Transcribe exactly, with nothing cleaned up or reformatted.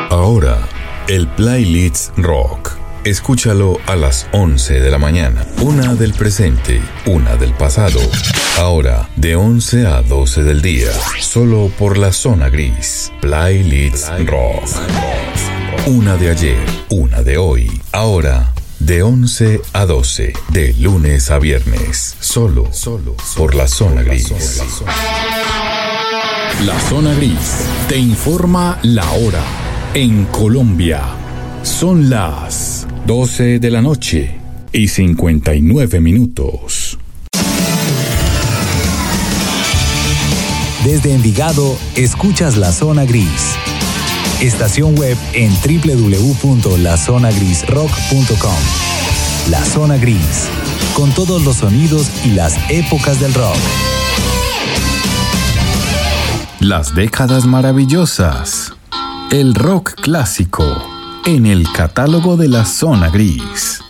Ahora, el Playlist Rock. Escúchalo a las once de la mañana. Una del presente, una del pasado. Ahora, de once a doce del día. Solo por la zona gris. Playlist Rock. Una de ayer, una de hoy. Ahora, de once a doce. De lunes a viernes. Solo, solo por la zona gris. La zona gris te informa la hora. En Colombia son las doce de la noche y cincuenta y nueve minutos. Desde Envigado, escuchas La Zona Gris. Estación web en doble u doble u doble u punto la zona gris rock punto com. La Zona Gris, con todos los sonidos y las épocas del rock. Las décadas maravillosas. El rock clásico en el catálogo de La Zona Gris.